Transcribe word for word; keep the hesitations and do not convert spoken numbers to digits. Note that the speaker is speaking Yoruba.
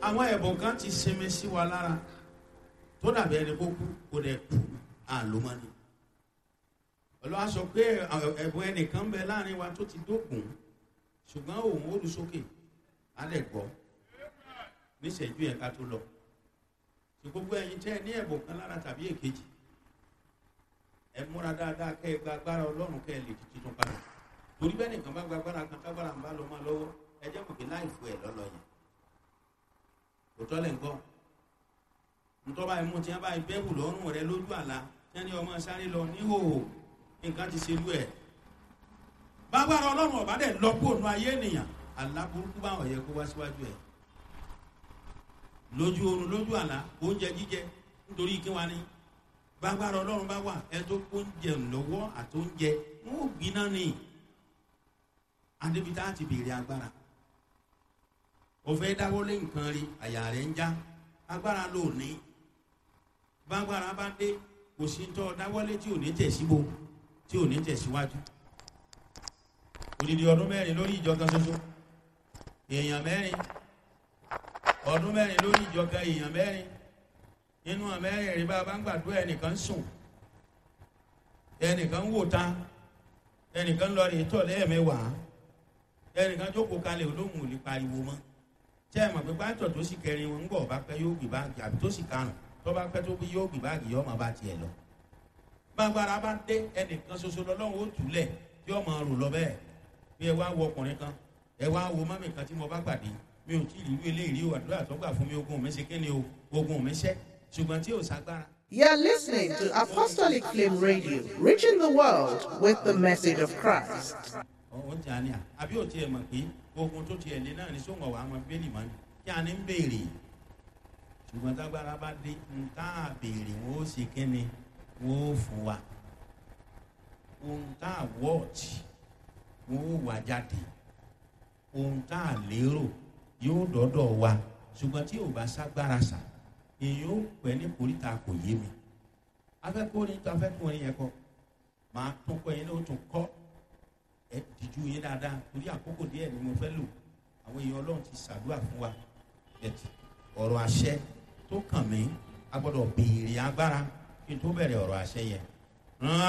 àwọn ẹ̀bùn kan ti sinmi sí wa lára tó dàbí ẹni kó kú kó dẹ̀ kú àlómọ́ni. Olúwa sọ pé ẹ̀bùn ẹnìkan bẹ láàrin wa tó ti dógùn ṣùgbọ́n òun ó lu sókè á lẹ̀ gbọ́ níṣẹ́jú ẹ̀ka tó lọ. Tí gbogbo ẹ̀yin tẹ́ ní ẹ̀bùn kan lára tàbí èkejì, ẹ múra dáadáa kẹ́ ẹ gba agbára Ọlọ́run kẹ́ ẹ lè tètè tún padà. Torí bẹ́ẹ̀ nìkan bá gba agbára kan tágbára ń bá lọ máa lọ́wọ́, ẹ jẹ́ kò kí láì fún ẹ lọ́lọ́ yẹn. Òtọ́ lẹ̀ ń gbọ́. Ntọ́ba ẹ̀mú tí wọ́n bá bẹ́ẹ̀bù lọ́rùn rẹ lójú àlá, tí wọ́n ní ọmọ sáré lọ níhòòhò, nǹkan ti ṣe lú ẹ̀. Bágbára Ọlọ́run ọ̀bá dẹ̀ lọ kúrò nínú ayé ènìyàn, àlá burúkú báwọn yẹ kó wá síwájú ẹ̀. Lójú oorun lójú àlá, oúnjẹ jíjẹ nítorí kí wá ní. Bágbára Ọlọ́run bá wà, ẹ tó kó oúnjẹ lọ́wọ́ àtóúnjẹ, wọn ò gbiná ni. Adébítà ti béèrè agbára. Ó fẹ́ dáwọ́lé nǹkan rí, àyà rẹ̀ ń já, agbára ló ní. Bágbára bá dé, kò sí tọ́ dáwọ́lé tí ò ní tẹ̀síbo, tí ò ní tẹ̀síwájú. Odidi ọdún mẹ́rin lórí ìjọ kan ṣoṣo, èèyàn mẹ́rin, ọdún mẹ́rin lórí ìjọ kan èèyàn mẹ́rin, nínú àmẹ́rin rí bá bá ń gbàdúrà ẹnìkan sùn, ẹnìkan wò ta, ẹnìkan lọ rí tọ̀ lẹ́ẹ̀mẹ́wàá, ẹnìkan jókòó kalẹ̀ olóhùn ò lè pariwo mọ́. Tẹ́ ẹ mọ̀ pé pátọ̀ tó sì kẹrin wọn ń bọ̀ bá pẹ́ yóò gbé báàgì àbí tó sì karùn tó bá pẹ́ tó bí yóò gbé báàgì yóò máa bá tiẹ̀ lọ. Bágbára bá dé ẹnìkan ṣoṣo lọ́lọ́run ó túlẹ̀ tí ó máa rò lọ bẹ́ẹ̀. Bí ẹ wá wo ọkùnrin kan, ẹ wá wo mọ́mì kan tí mo bá pàdé, mi ò tí ì rí irú eléyìí o, àdúrà tó gbà fún mi ogun mi ṣe kí ni o, ogun mi ṣẹ́, ṣùgbọ́n tí ò ságbára. You're listening to Apostolic Flame Radio, reaching the world with the message of Christ. Ó ti àní à, àbí ò tiẹ̀ mọ̀ pé ogun tó tiẹ̀ lé náà ní sóhun ọ̀wà àwọn bẹ́ẹ̀lì mọ́ ni kí a ní ń béèrè. Ṣùgbọ́n tágbára bá dé ń tá a béèrè wọn ó ṣe kí ni wọ́n ó fún wa. Ohun tá a wọ́ọ̀tì wọ́n ó wà jáde. Ohun tá a lérò yóò dọ́dọ̀ wa. Ṣùgbọ́n tí ò bá ságbára sà, èyí ó pẹ́ ní koríta kò yé mi. Afẹ́kùnrin tó afẹ́kùnrin yẹn kọ, màá tún kọ́ yẹn ló tún kọ́. Ẹ dìjú yín dáadáa torí àkókò díẹ̀ ni mo fẹ́ lò. Àwọn èèyàn Ọlọ́run ti ṣàdúrà fún wa. Ọ̀rọ̀ àṣẹ tó kàn mí, a gbọ́dọ̀ béèrè agbára kí n tó bẹ̀rẹ̀ ọ̀rọ̀ àṣẹ yẹn.